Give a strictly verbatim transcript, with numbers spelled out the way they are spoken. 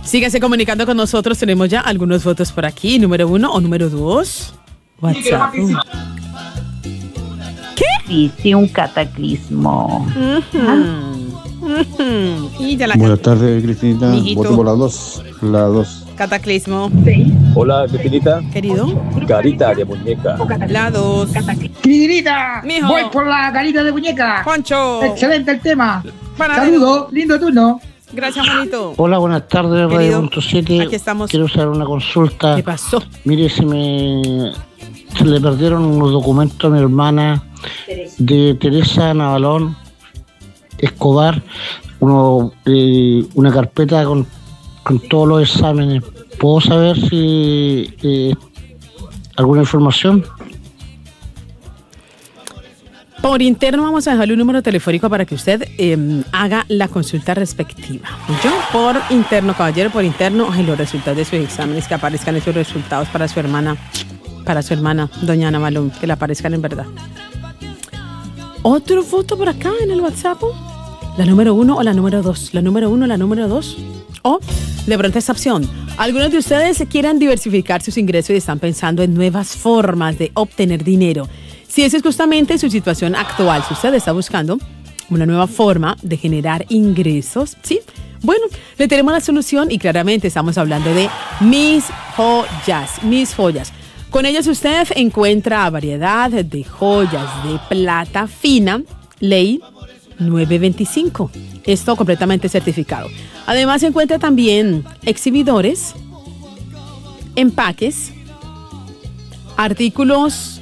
Síganse comunicando con nosotros. Tenemos ya algunos votos por aquí. Número uno o número dos. WhatsApp. ¿Qué? Sí, sí, un cataclismo. Uh-huh. Ah. Uh-huh. Y ya la Buenas tardes, Cristinita. Mijito. Voto por la dos. La dos. Cataclismo. Sí. Hola, Cristinita. Querido. Carita de muñeca. La dos. Cristinita, Mijo. voy por la carita de muñeca. Juancho. Excelente el tema. Panadero. Saludos, lindo turno. Gracias, Juanito. Hola, buenas tardes, Querido, Radio Punto siete. aquí estamos. Quiero hacer una consulta. ¿Qué pasó? Mire, se me se le perdieron unos documentos a mi hermana de Teresa Navalón Escobar, uno, eh, una carpeta con, con todos los exámenes. ¿Puedo saber si eh, alguna información? Por interno vamos a dejarle un número telefónico para que usted eh, haga la consulta respectiva. Yo por interno, caballero, por interno, ay, los resultados de sus exámenes, que aparezcan esos resultados para su hermana, para su hermana, doña Ana Malón, que le aparezcan en verdad. Otro voto por acá en el WhatsApp. La número uno o la número dos. La número uno o la número dos. O de pronto esta opción. Algunos de ustedes quieran diversificar sus ingresos y están pensando en nuevas formas de obtener dinero. Si esa es justamente su situación actual, si usted está buscando una nueva forma de generar ingresos, ¿sí? Bueno, le tenemos la solución y claramente estamos hablando de Mis Joyas, Mis Joyas. Con ellas usted encuentra variedad de joyas de plata fina, ley nueve veinticinco. Esto completamente certificado. Además encuentra también exhibidores, empaques, artículos